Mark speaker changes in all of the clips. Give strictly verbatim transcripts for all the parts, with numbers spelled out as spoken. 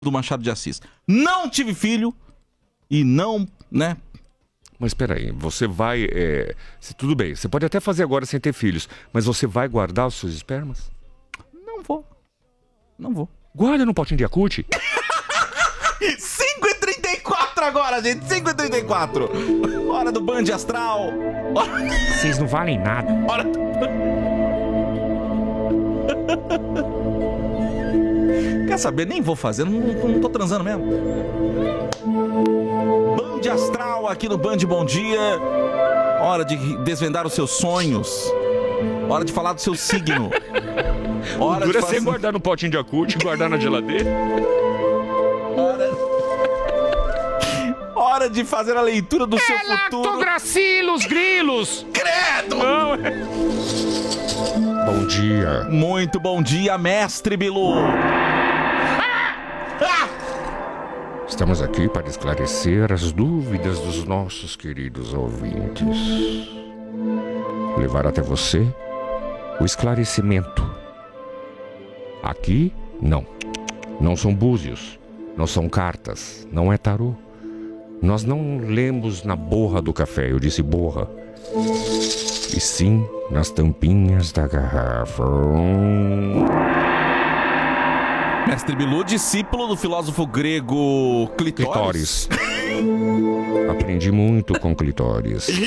Speaker 1: do Machado de Assis. Não tive filho e não, né?
Speaker 2: Mas peraí, você vai... É, se, tudo bem, você pode até fazer agora sem ter filhos, mas você vai guardar os seus espermas?
Speaker 1: Não vou. Não vou.
Speaker 2: Guarda no potinho de Yakult.
Speaker 1: cinco e trinta e quatro agora, gente. cinco e trinta e quatro. Hora do Band Astral.
Speaker 2: Vocês não valem nada.
Speaker 1: Hora... Quer saber? Nem vou fazer. Não, não, não tô transando mesmo. Band Astral aqui no Band Bom Dia. Hora de desvendar os seus sonhos. Hora de falar do seu signo.
Speaker 2: Hora Dura de fazer... você guardar no potinho de Yakult e guardar na geladeira.
Speaker 1: Hora... Hora de fazer a leitura do é seu futuro.
Speaker 2: Lactogracilos, grilos.
Speaker 1: Credo!
Speaker 2: Não, é... Bom dia.
Speaker 1: Muito bom dia, mestre Bilu.
Speaker 2: Estamos aqui para esclarecer as dúvidas dos nossos queridos ouvintes. Levar até você o esclarecimento. Aqui, não. Não são búzios, não são cartas, não é tarô. Nós não lemos na borra do café, eu disse borra. E sim nas tampinhas da garrafa.
Speaker 1: Mestre Bilu, discípulo do filósofo grego Clitóris.
Speaker 2: Clitóris. Aprendi muito com Clitóris. Ele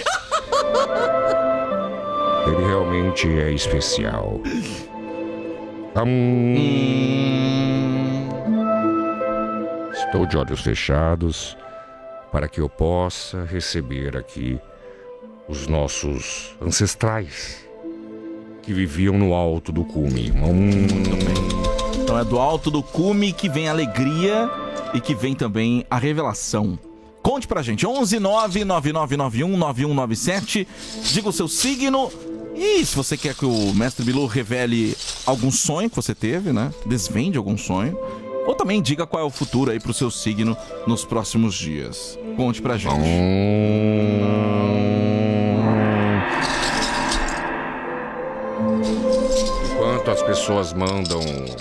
Speaker 2: realmente é especial. Hum... Hum... Estou de olhos fechados para que eu possa receber aqui os nossos ancestrais que viviam no alto do cume. Hum...
Speaker 1: Então é do alto do cume que vem a alegria e que vem também a revelação. Conte pra gente, onze nove nove nove nove um nove um nove sete, diga o seu signo e se você quer que o mestre Bilu revele algum sonho que você teve, né? Desvende algum sonho. Ou também diga qual é o futuro aí pro seu signo nos próximos dias. Conte pra gente.
Speaker 2: Enquanto as pessoas mandam...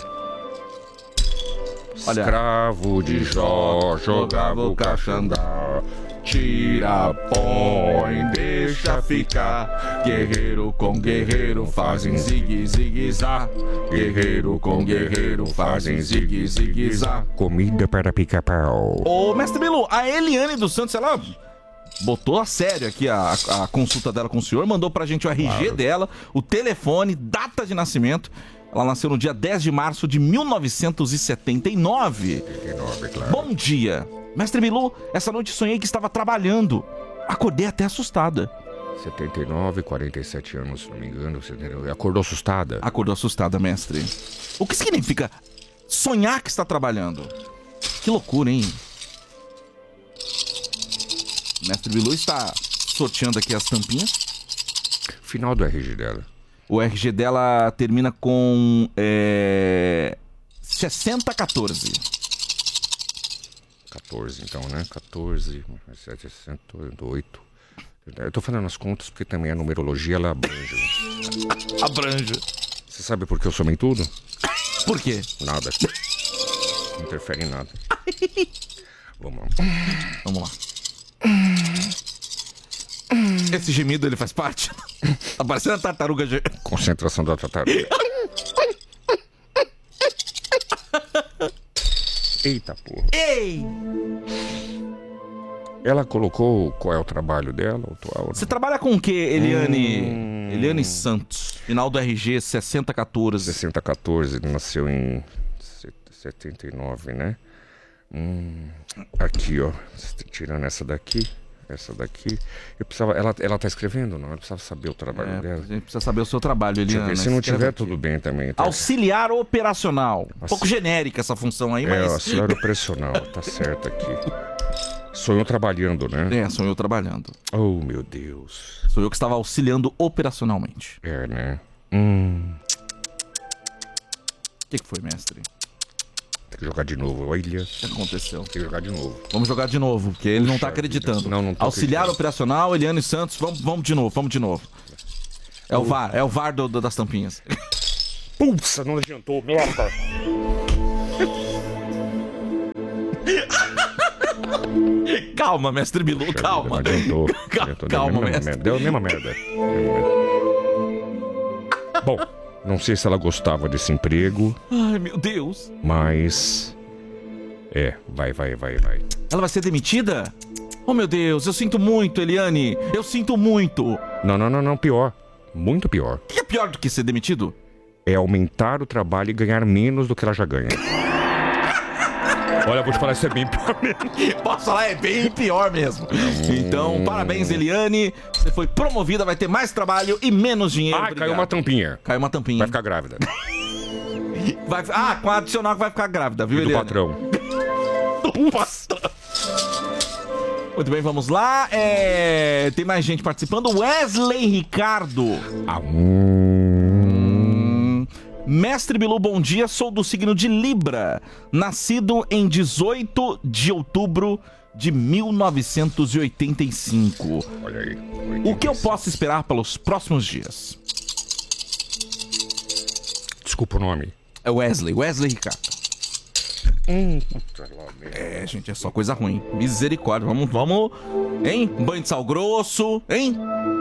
Speaker 2: Olha. Escravo de Jó jogava o caxandá. Tira, põe, deixa ficar. Guerreiro com guerreiro fazem zigue, zigue, zá. Guerreiro com guerreiro fazem zigue, zigue, zá. Comida para pica-pau.
Speaker 1: Ô, mestre Bilu, a Eliane dos Santos, ela botou a sério aqui a, a consulta dela com o senhor, mandou pra gente o R G claro. dela, o telefone, data de nascimento. Ela nasceu no dia dez de março de mil novecentos e setenta e nove.
Speaker 2: setenta e nove, claro.
Speaker 1: Bom dia. Mestre Bilu, essa noite sonhei que estava trabalhando. Acordei até assustada.
Speaker 2: setenta e nove, quarenta e sete anos, se não me engano. Acordou assustada?
Speaker 1: Acordou assustada, mestre. O que significa sonhar que está trabalhando? Que loucura, hein? Mestre Bilu está sorteando aqui as tampinhas.
Speaker 2: Final do R G dela.
Speaker 1: O R G dela termina com é, sessenta quatorze.
Speaker 2: quatorze, então, né? quatorze, sete, sessenta, oito. Eu tô fazendo as contas porque também a numerologia, ela abrange.
Speaker 1: Abrange.
Speaker 2: Você sabe por que eu somei tudo?
Speaker 1: Por quê?
Speaker 2: Nada. Não interfere em nada. Vamos lá.
Speaker 1: Vamos lá. Esse gemido, ele faz parte? Tá parecendo a tartaruga.
Speaker 2: Concentração da tartaruga. Eita porra.
Speaker 1: Ei!
Speaker 2: Ela colocou qual é o trabalho dela? Atual,
Speaker 1: Você trabalha com o que, Eliane? Hum... Eliane Santos. Final do R G sessenta quatorze.
Speaker 2: sessenta quatorze, nasceu em setenta e nove, né? Hum... Aqui, ó. Tirando essa daqui. Essa daqui. Eu precisava, ela, ela tá escrevendo, não? Eu precisava saber o trabalho
Speaker 1: é,
Speaker 2: dela.
Speaker 1: A gente precisa saber o seu trabalho, Eliane.
Speaker 2: Se não tiver, aqui. Tudo bem também. Tá?
Speaker 1: Auxiliar operacional. Um pouco genérica essa função aí,
Speaker 2: é,
Speaker 1: mas...
Speaker 2: É, auxiliar operacional. Tá certo aqui. Sonhou trabalhando, né?
Speaker 1: É, sonhou trabalhando.
Speaker 2: Oh, meu Deus.
Speaker 1: Sou eu que estava auxiliando operacionalmente.
Speaker 2: É, né? Hum...
Speaker 1: O que, que foi, mestre?
Speaker 2: Tem que jogar de novo, olha. O
Speaker 1: que aconteceu?
Speaker 2: Tem que jogar de novo.
Speaker 1: Vamos jogar de novo, porque ele Puxa não tá acreditando.
Speaker 2: Não, não tô
Speaker 1: Auxiliar operacional, Eliane Santos, vamos, vamos de novo, vamos de novo. É o V A R, é o V A R do, do, das tampinhas.
Speaker 2: Pulsa, não adiantou, merda.
Speaker 1: Calma, mestre Bilu,
Speaker 2: Puxa
Speaker 1: calma.
Speaker 2: vida, adiantou,
Speaker 1: Cal-
Speaker 2: adiantou,
Speaker 1: calma,
Speaker 2: deu a mesma
Speaker 1: mestre.
Speaker 2: merda, deu a mesma merda. Bom, não sei se ela gostava desse emprego,
Speaker 1: Ai, meu Deus.
Speaker 2: mas... É, vai, vai, vai, vai.
Speaker 1: Ela vai ser demitida? Oh, meu Deus, eu sinto muito, Eliane. Eu sinto muito.
Speaker 2: Não, não, não, não, pior. Muito pior.
Speaker 1: O que é pior do que ser demitido?
Speaker 2: É aumentar o trabalho e ganhar menos do que ela já ganha. Olha, eu vou te falar, isso é bem pior mesmo.
Speaker 1: Posso falar, é bem pior mesmo. Então, parabéns, Eliane. Você foi promovida, vai ter mais trabalho e menos dinheiro.
Speaker 2: Ah,
Speaker 1: Obrigado.
Speaker 2: caiu uma tampinha.
Speaker 1: Caiu uma tampinha.
Speaker 2: Vai ficar grávida.
Speaker 1: Vai- Ah, com a adicional que vai ficar grávida, viu,
Speaker 2: E do
Speaker 1: Eliane?
Speaker 2: patrão.
Speaker 1: Do patrão. Muito bem, vamos lá. É, tem mais gente participando. Wesley Ricardo.
Speaker 2: Ah, hum...
Speaker 1: Mestre Bilu, bom dia. Sou do signo de Libra. Nascido em dezoito de outubro de mil novecentos e oitenta e cinco.
Speaker 2: Olha aí.
Speaker 1: O que eu posso esperar pelos próximos dias?
Speaker 2: Desculpa o nome.
Speaker 1: É Wesley, Wesley Ricardo.
Speaker 2: Hum,
Speaker 1: É, gente, é só coisa ruim. Misericórdia. Vamos, vamos. Hein? Banho de sal grosso, hein?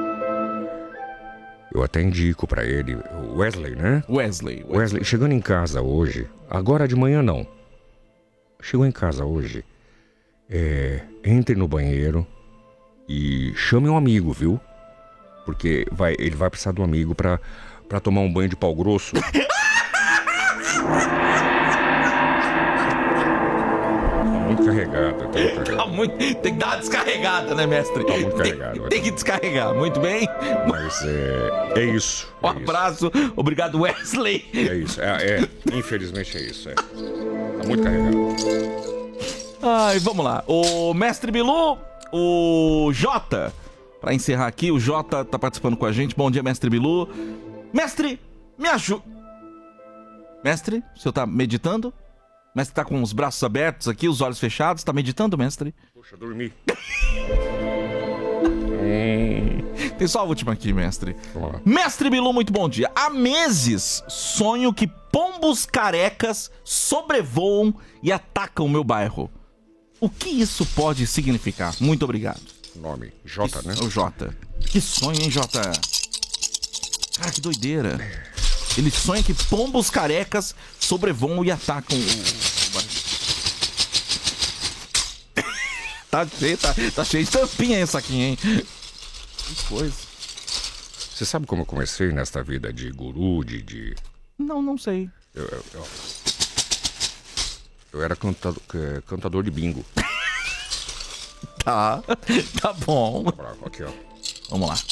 Speaker 2: eu até indico pra ele. Wesley, né?
Speaker 1: Wesley. Wesley.
Speaker 2: Wesley, chegando em casa hoje, agora de manhã não. Chegou em casa hoje, é, entre no banheiro e chame um amigo, viu? Porque vai, ele vai precisar de um amigo pra, pra tomar um banho de pau grosso. Tá muito carregado, tá muito
Speaker 1: Tá
Speaker 2: carregado.
Speaker 1: muito... Tem que dar uma descarregada, né, mestre?
Speaker 2: Tá muito
Speaker 1: Tem-
Speaker 2: carregado,
Speaker 1: Tem, que descarregar. Muito bem.
Speaker 2: Mas é, é isso.
Speaker 1: Um
Speaker 2: é isso.
Speaker 1: abraço. Obrigado, Wesley.
Speaker 2: É isso, é, é, infelizmente é isso, é. Tá muito carregado.
Speaker 1: Ai, vamos lá. O mestre Bilu, o Jota. Pra encerrar aqui, o Jota tá participando com a gente. Bom dia, mestre Bilu. Mestre, me ajuda. Mestre, o senhor tá meditando? Mestre tá com os braços abertos aqui, os olhos fechados. Tá meditando, mestre?
Speaker 2: Puxa, dormi. hum,
Speaker 1: Tem só a última aqui, mestre.
Speaker 2: vamos lá.
Speaker 1: Mestre Bilu, muito bom dia. Há meses sonho que pombos carecas sobrevoam e atacam o meu bairro. O que isso pode significar? Muito obrigado.
Speaker 2: Nome, Jota,
Speaker 1: Isso,
Speaker 2: né?
Speaker 1: O Jota. Que sonho, hein, Jota? Cara, que doideira. Ele sonha que pombos carecas sobrevoam e atacam o... tá, cheio, tá, tá cheio de tampinha essa aqui, hein? Que coisa.
Speaker 2: Você sabe como eu comecei nesta vida de guru, de... de...
Speaker 1: Não, não sei.
Speaker 2: Eu, eu, eu- eu era cantado- é, cantador de bingo.
Speaker 1: Tá, tá bom.
Speaker 2: Aqui, ó.
Speaker 1: Vamos lá.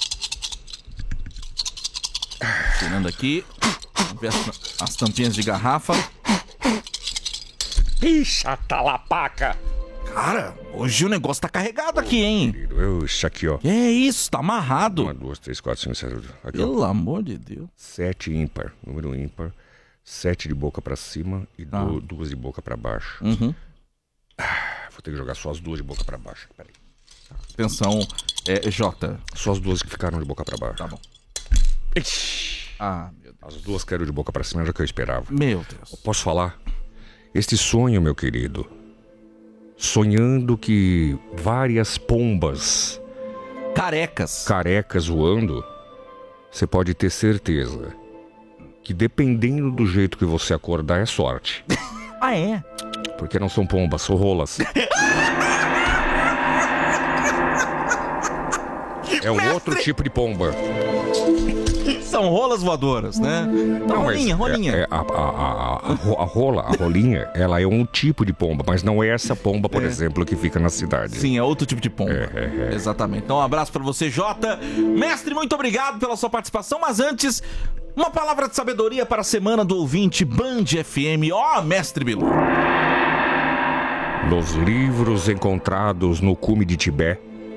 Speaker 1: Tirando aqui. Vamos ver as, as tampinhas de garrafa.
Speaker 2: Ixi, talapaca!
Speaker 1: Cara, hoje o negócio tá carregado aqui, hein?
Speaker 2: Querido, eu, isso aqui, ó.
Speaker 1: Que é isso? Tá amarrado.
Speaker 2: Uma, duas, três, quatro, cinco, seis, aqui, ó.
Speaker 1: Pelo amor de Deus.
Speaker 2: Sete ímpar, número ímpar. Sete de boca pra cima e du-
Speaker 1: Ah.
Speaker 2: duas de boca pra baixo.
Speaker 1: Uhum.
Speaker 2: Vou ter que jogar só as duas de boca pra baixo. Peraí.
Speaker 1: Atenção, é J.
Speaker 2: Só as duas que ficaram de boca pra baixo.
Speaker 1: Tá bom.
Speaker 2: Ixi.
Speaker 1: Ah, meu Deus.
Speaker 2: As duas caíram de boca pra cima, já que eu esperava.
Speaker 1: Meu Deus.
Speaker 2: Posso falar? Este sonho, meu querido, sonhando que várias pombas
Speaker 1: Carecas.
Speaker 2: carecas voando, você pode ter certeza que dependendo do jeito que você acordar é sorte.
Speaker 1: Ah, é?
Speaker 2: Porque não são pombas, são rolas. É um outro tipo de pomba.
Speaker 1: São rolas voadoras, né? Não, rolinha,
Speaker 2: mas
Speaker 1: rolinha.
Speaker 2: é- é a, a- a- a ro- a rola, a rolinha, ela é um tipo de pomba, mas não é essa pomba, por exemplo, que fica na cidade.
Speaker 1: Sim, é outro tipo de pomba.
Speaker 2: É, é, é.
Speaker 1: Exatamente. Então, um abraço pra você, Jota. Mestre, muito obrigado pela sua participação. Mas antes, uma palavra de sabedoria para a semana do ouvinte Band F M. Ó, Mestre Bilu.
Speaker 2: Nos livros encontrados no cume de Tibete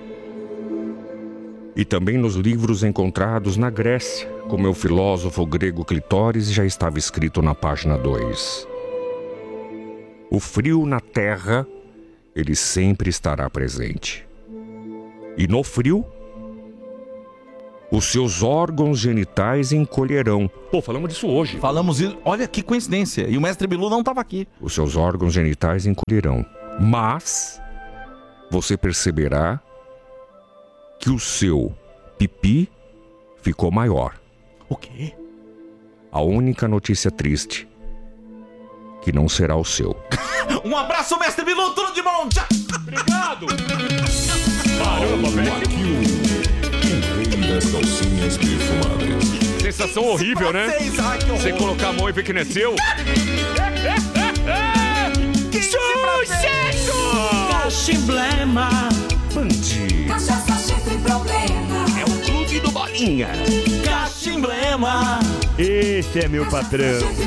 Speaker 2: e também nos livros encontrados na Grécia, com meu filósofo grego Clitóris, já estava escrito na página dois. O frio na terra, ele sempre estará presente. E no frio, os seus órgãos genitais encolherão. Pô, falamos disso hoje.
Speaker 1: Falamos isso. Olha que coincidência. E o mestre Bilu não estava aqui.
Speaker 2: Os seus órgãos genitais encolherão. Mas você perceberá que o seu pipi ficou maior.
Speaker 1: O quê?
Speaker 2: A única notícia triste, que não será o seu.
Speaker 1: Um abraço, mestre Bilu, tudo de bom. Tchau.
Speaker 2: Obrigado. Caramba, velho.
Speaker 3: Das calcinhas perfumadas.
Speaker 2: Sensação horrível, né? Você colocar a mão e ver que não é seu.
Speaker 4: Sucesso! Cachimblema.
Speaker 2: Bandi.
Speaker 5: Cachaça, chifre, problema.
Speaker 2: É o clube do Bolinha.
Speaker 4: Cachimblema.
Speaker 6: Esse é meu patrão.